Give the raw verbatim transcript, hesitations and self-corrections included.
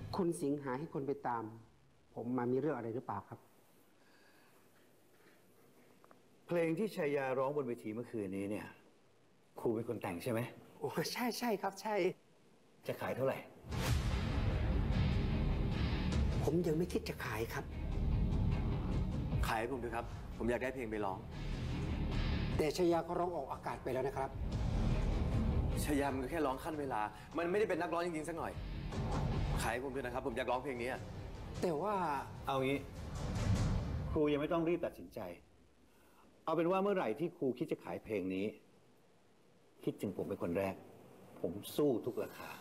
คุณสิงหาให้คนไปตามผมมามีเรื่องอะไรหรือเปล่าครับเพลงที่ชัยยาร้องบนเวทีเมื่อคืนนี้เนี่ยครูเป็นคนแต่งใช่ไหมโอ้ใช่ใช่ครับใช่จะขายเท่าไหร่ผมยังไม่คิดจะขายครับขายให้ผมด้วยครับผมอยากได้เพลงไปร้องแต่ชายาก็ร้องออกอากาศไปแล้วนะครับชายามันก็แค่ร้องขั้นเวลามันไม่ได้เป็นนักร้องจริงๆสักหน่อยขายให้ผมด้วยนะครับผมอยากร้องเพลงนี้แต่ว่าเอางี้ครูยังไม่ต้องรีบตัดสินใจเอาเป็นว่าเมื่อไหร่ที่ครูคิดจะขายเพลงนี้คิดถึงผมเป็นคนแรกผมสู้ทุกราคา